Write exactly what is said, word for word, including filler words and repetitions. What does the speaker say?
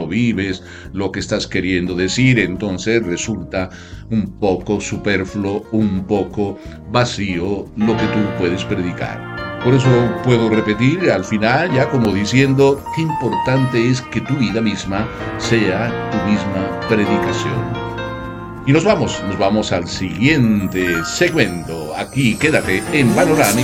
vives, lo que estás queriendo decir, entonces resulta un poco superfluo, un poco vacío lo que tú puedes predicar. Por eso puedo repetir al final, ya como diciendo, qué importante es que tu vida misma sea tu misma predicación. Y nos vamos, nos vamos al siguiente segmento. Aquí quédate en Panorama.